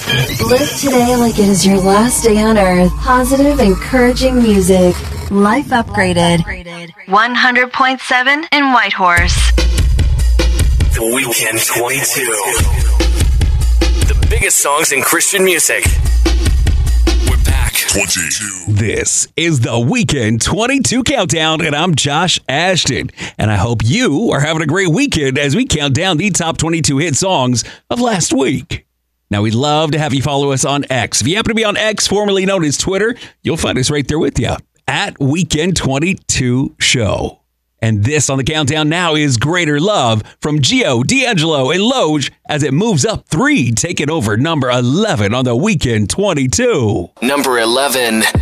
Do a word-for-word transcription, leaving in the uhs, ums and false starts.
Live today like it is your last day on earth. Positive, encouraging music. Life Upgraded. one hundred point seven in Whitehorse. The Weekend twenty-two. The biggest songs in Christian music. We're back. twenty-two. This is the Weekend twenty-two Countdown, and I'm Josh Ashton. And I hope you are having a great weekend as we count down the top twenty-two hit songs of last week. Now, we'd love to have you follow us on X. If you happen to be on X, formerly known as Twitter, you'll find us right there with you, at Weekend twenty-two Show. And this on the countdown now is Greater Love from Gio, D'Angelo, and Loge as it moves up three, taking over number eleven on the Weekend twenty-two. Number eleven.